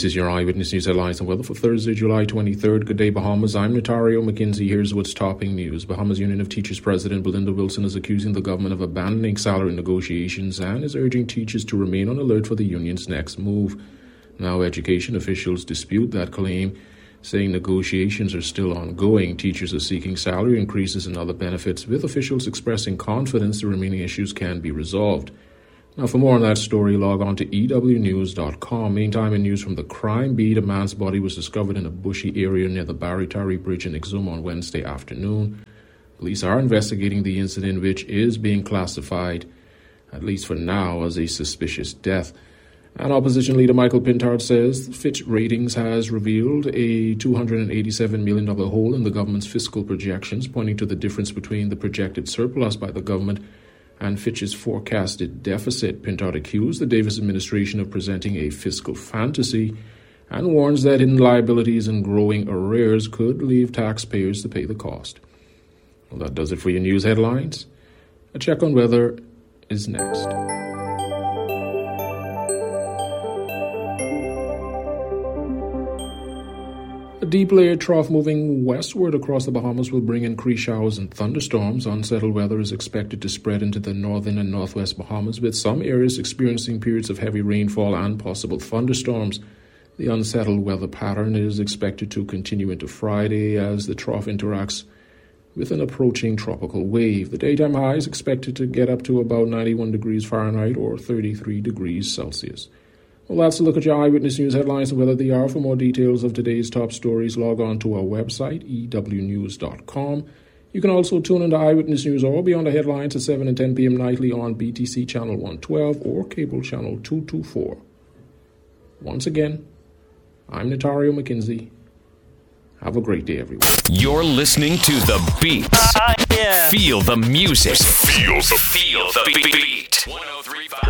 This is your Eyewitness News headlines and weather for Thursday, July 23rd. Good day, Bahamas. I'm Notario McKinsey. Here's what's topping news. Bahamas Union of Teachers President Belinda Wilson is accusing the government of abandoning salary negotiations and is urging teachers to remain on alert for the union's next move. Now, education officials dispute that claim, saying negotiations are still ongoing. Teachers are seeking salary increases and other benefits, with officials expressing confidence the remaining issues can be resolved. Now, for more on that story, log on to ewnews.com. Meantime, in news from the crime beat, a man's body was discovered in a bushy area near the Baritari Bridge in Exum on Wednesday afternoon. Police are investigating the incident, which is being classified, at least for now, as a suspicious death. And opposition leader Michael Pintard says Fitch Ratings has revealed a $287 million hole in the government's fiscal projections, pointing to the difference between the projected surplus by the government and Fitch's forecasted deficit. Pintard accused the Davis administration of presenting a fiscal fantasy and warns that hidden liabilities and growing arrears could leave taxpayers to pay the cost. Well, that does it for your news headlines. A check on weather is next. A deep layer trough moving westward across the Bahamas will bring increased showers and thunderstorms. Unsettled weather is expected to spread into the northern and northwest Bahamas, with some areas experiencing periods of heavy rainfall and possible thunderstorms. The unsettled weather pattern is expected to continue into Friday as the trough interacts with an approaching tropical wave. The daytime high is expected to get up to about 91 degrees Fahrenheit or 33 degrees Celsius. Well, that's a look at your Eyewitness News headlines and weather they are. For more details of today's top stories, log on to our website, ewnews.com. You can also tune into Eyewitness News or be on the headlines at 7 and 10 p.m. nightly on BTC Channel 112 or Cable Channel 224. Once again, I'm Notario McKinsey. Have a great day, everyone. You're listening to The Beat. Yeah. Feel the music. Feel the beat. 103.5